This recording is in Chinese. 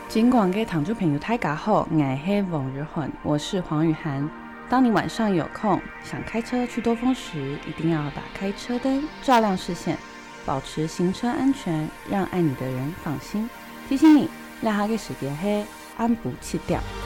尽管给听众朋友大家好，我是王玉涵，我是黄雨涵。当你晚上有空想开车去多峰时，一定要打开车灯，照亮视线，保持行车安全，让爱你的人放心。提醒你，让他的时间是按部7点。